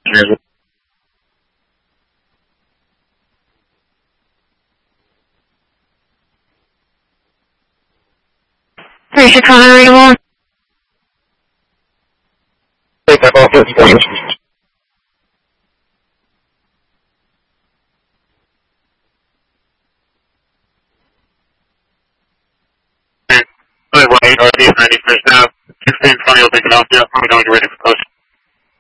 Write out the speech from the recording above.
3 Chicago readable. Take that off this point. Wait, RD 91st now. 1620 will take it off. Yeah, I'm going to ready for close.